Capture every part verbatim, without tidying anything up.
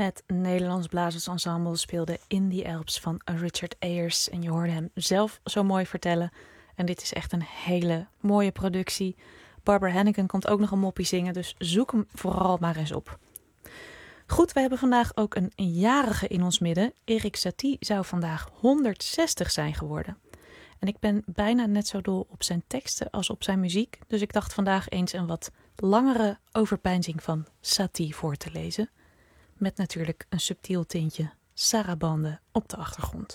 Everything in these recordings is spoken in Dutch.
Het Nederlands Blazersensemble speelde In the Alps van Richard Ayers. En je hoorde hem zelf zo mooi vertellen. En dit is echt een hele mooie productie. Barbara Henneken komt ook nog een moppie zingen, dus zoek hem vooral maar eens op. Goed, we hebben vandaag ook een jarige in ons midden. Erik Satie zou vandaag honderdzestig zijn geworden. En ik ben bijna net zo dol op zijn teksten als op zijn muziek. Dus ik dacht vandaag eens een wat langere overpeinzing van Satie voor te lezen. Met natuurlijk een subtiel tintje sarabande op de achtergrond.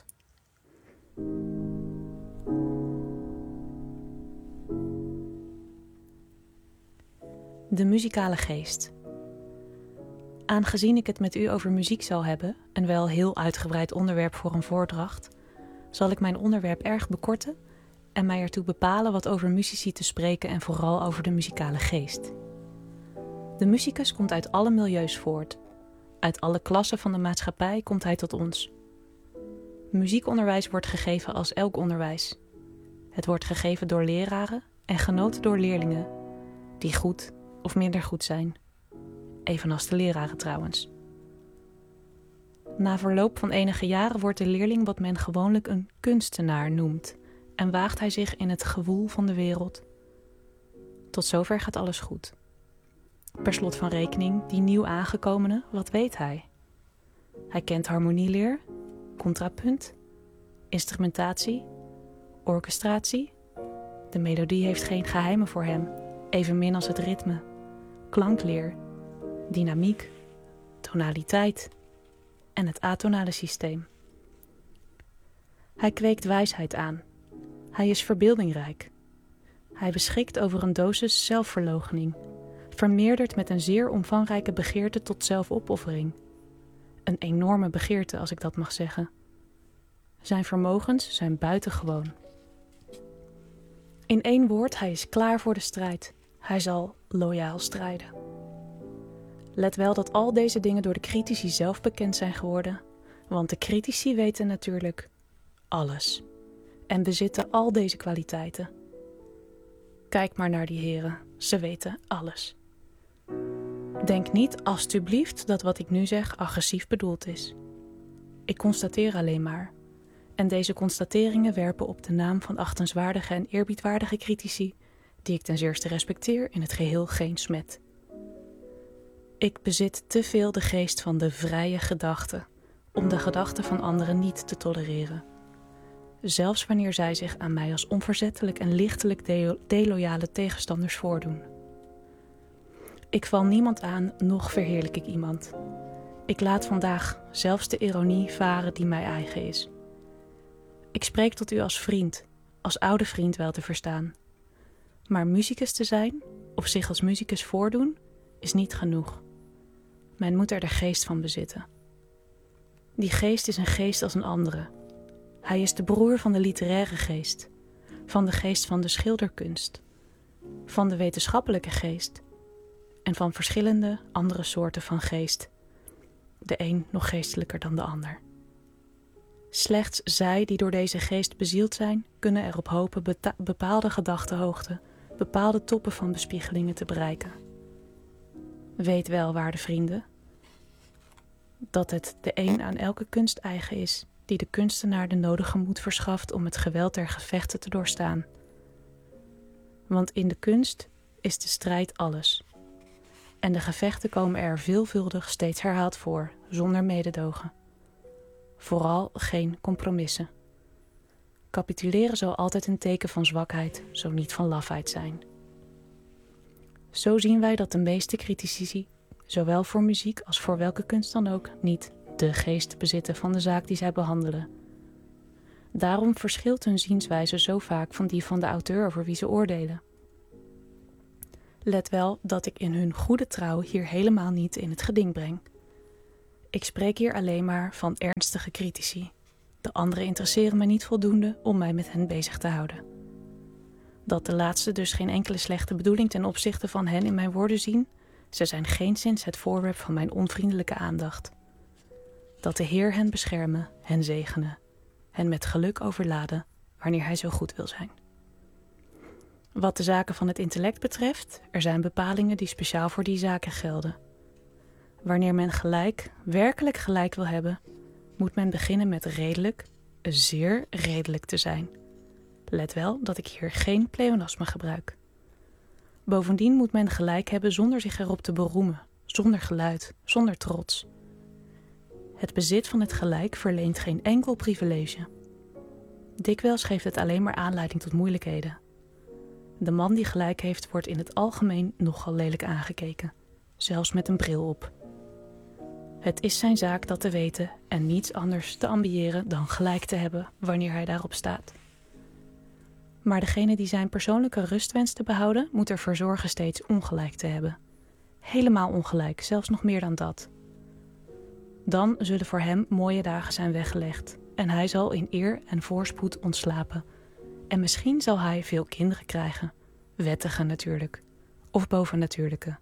De muzikale geest. Aangezien ik het met u over muziek zal hebben, een wel heel uitgebreid onderwerp voor een voordracht, zal ik mijn onderwerp erg bekorten en mij ertoe bepalen wat over muzici te spreken en vooral over de muzikale geest. De muzikus komt uit alle milieus voort. Uit alle klassen van de maatschappij komt hij tot ons. Muziekonderwijs wordt gegeven als elk onderwijs. Het wordt gegeven door leraren en genoten door leerlingen, die goed of minder goed zijn. Evenals de leraren trouwens. Na verloop van enige jaren wordt de leerling wat men gewoonlijk een kunstenaar noemt en waagt hij zich in het gewoel van de wereld. Tot zover gaat alles goed. Per slot van rekening, die nieuw aangekomene, wat weet hij? Hij kent harmonieleer, contrapunt, instrumentatie, orchestratie. De melodie heeft geen geheimen voor hem, evenmin als het ritme, klankleer, dynamiek, tonaliteit en het atonale systeem. Hij kweekt wijsheid aan. Hij is verbeeldingrijk. Hij beschikt over een dosis zelfverloochening, vermeerderd met een zeer omvangrijke begeerte tot zelfopoffering. Een enorme begeerte, als ik dat mag zeggen. Zijn vermogens zijn buitengewoon. In één woord, hij is klaar voor de strijd. Hij zal loyaal strijden. Let wel dat al deze dingen door de critici zelf bekend zijn geworden, want de critici weten natuurlijk alles en bezitten al deze kwaliteiten. Kijk maar naar die heren, ze weten alles. Denk niet alstublieft dat wat ik nu zeg agressief bedoeld is. Ik constateer alleen maar. En deze constateringen werpen op de naam van achtenswaardige en eerbiedwaardige critici, die ik ten zeerste respecteer, in het geheel geen smet. Ik bezit te veel de geest van de vrije gedachte, om de gedachten van anderen niet te tolereren. Zelfs wanneer zij zich aan mij als onverzettelijk en lichtelijk de- deloyale tegenstanders voordoen. Ik val niemand aan, noch verheerlijk ik iemand. Ik laat vandaag zelfs de ironie varen die mij eigen is. Ik spreek tot u als vriend, als oude vriend wel te verstaan. Maar muzikus te zijn, of zich als muzikus voordoen, is niet genoeg. Men moet er de geest van bezitten. Die geest is een geest als een andere. Hij is de broer van de literaire geest, van de geest van de schilderkunst, van de wetenschappelijke geest en van verschillende andere soorten van geest, de een nog geestelijker dan de ander. Slechts zij die door deze geest bezield zijn, kunnen erop hopen beta- bepaalde gedachtehoogten, bepaalde toppen van bespiegelingen te bereiken. Weet wel, waarde vrienden, dat het de een aan elke kunst eigen is, die de kunstenaar de nodige moed verschaft om het geweld der gevechten te doorstaan. Want in de kunst is de strijd alles. En de gevechten komen er veelvuldig steeds herhaald voor, zonder mededogen. Vooral geen compromissen. Capituleren zal altijd een teken van zwakheid, zo niet van lafheid zijn. Zo zien wij dat de meeste critici, zowel voor muziek als voor welke kunst dan ook, niet de geest bezitten van de zaak die zij behandelen. Daarom verschilt hun zienswijze zo vaak van die van de auteur over wie ze oordelen. Let wel dat ik in hun goede trouw hier helemaal niet in het geding breng. Ik spreek hier alleen maar van ernstige critici. De anderen interesseren me niet voldoende om mij met hen bezig te houden. Dat de laatste dus geen enkele slechte bedoeling ten opzichte van hen in mijn woorden zien, ze zijn geenszins het voorwerp van mijn onvriendelijke aandacht. Dat de Heer hen beschermen, hen zegenen, hen met geluk overladen, wanneer hij zo goed wil zijn. Wat de zaken van het intellect betreft, er zijn bepalingen die speciaal voor die zaken gelden. Wanneer men gelijk, werkelijk gelijk wil hebben, moet men beginnen met redelijk, zeer redelijk te zijn. Let wel dat ik hier geen pleonasme gebruik. Bovendien moet men gelijk hebben zonder zich erop te beroemen, zonder geluid, zonder trots. Het bezit van het gelijk verleent geen enkel privilege. Dikwijls geeft het alleen maar aanleiding tot moeilijkheden. De man die gelijk heeft wordt in het algemeen nogal lelijk aangekeken, zelfs met een bril op. Het is zijn zaak dat te weten en niets anders te ambiëren dan gelijk te hebben wanneer hij daarop staat. Maar degene die zijn persoonlijke rust wenst te behouden, moet ervoor zorgen steeds ongelijk te hebben. Helemaal ongelijk, zelfs nog meer dan dat. Dan zullen voor hem mooie dagen zijn weggelegd en hij zal in eer en voorspoed ontslapen. En misschien zal hij veel kinderen krijgen, wettige natuurlijk, of bovennatuurlijke.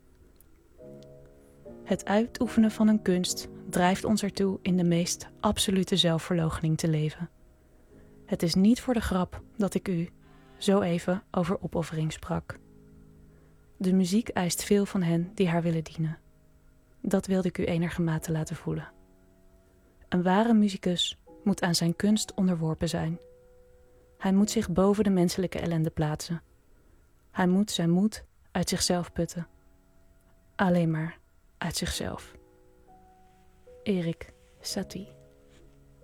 Het uitoefenen van een kunst drijft ons ertoe in de meest absolute zelfverloochening te leven. Het is niet voor de grap dat ik u zo even over opoffering sprak. De muziek eist veel van hen die haar willen dienen. Dat wilde ik u enigermate laten voelen. Een ware musicus moet aan zijn kunst onderworpen zijn. Hij moet zich boven de menselijke ellende plaatsen. Hij moet zijn moed uit zichzelf putten. Alleen maar uit zichzelf. Erik Satie.